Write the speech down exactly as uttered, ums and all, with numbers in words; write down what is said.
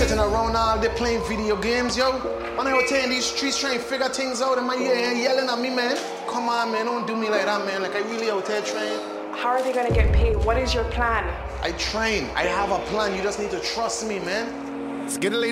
sitting around all day playing video games, yo. When I was in these streets trying to figure things out in my ear and yelling at me, man. Come on, man, don't do me like that, man. Like, I really out there trying. How are they gonna get paid? What is your plan? I train. I have a plan. You just need to trust me, man. Skiddly